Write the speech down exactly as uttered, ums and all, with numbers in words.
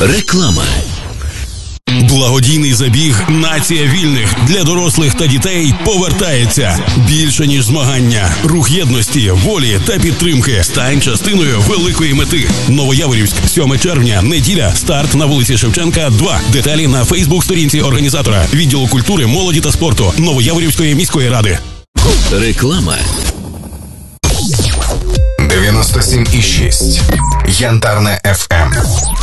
Реклама. Благодійний забіг «Нація вільних» для дорослих та дітей повертається. Більше, ніж змагання. Рух єдності, волі та підтримки. Стань частиною великої мети. Новояворівськ, сьоме червня, неділя. Старт на вулиці Шевченка, два. Деталі на фейсбук-сторінці організатора. Відділу культури, молоді та спорту Новояворівської міської ради. Реклама. дев'яносто сім і шість. Янтарне еф ем.